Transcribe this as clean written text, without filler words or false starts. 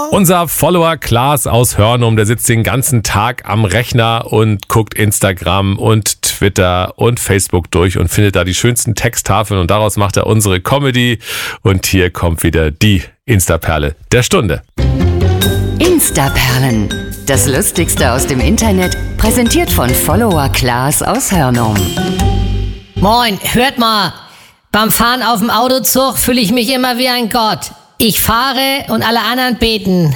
Unser Follower Klaas aus Hörnum, der sitzt den ganzen Tag am Rechner und guckt Instagram und Twitter und Facebook durch und findet da die schönsten Texttafeln und daraus macht er unsere Comedy. Und hier kommt wieder die Instaperle der Stunde. Instaperlen, das Lustigste aus dem Internet, präsentiert von Follower Klaas aus Hörnum. Moin, hört mal, beim Fahren auf dem Autozug fühle ich mich immer wie ein Gott. Ich fahre und alle anderen beten.